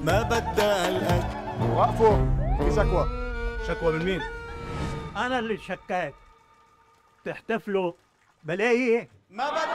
ما بدها الأكل. وقفوا، في شكوى. شكوى من مين؟ أنا اللي شكاك. تحتفلوا بلاقي ما بدها